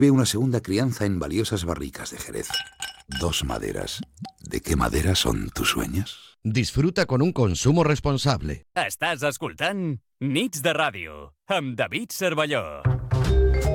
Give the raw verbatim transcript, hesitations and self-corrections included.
Ve una segunda crianza en valiosas barricas de Jerez. Dos maderas. ¿De qué madera son tus sueños? Disfruta con un consumo responsable. Estàs escoltant Nits de Ràdio amb David Cervelló.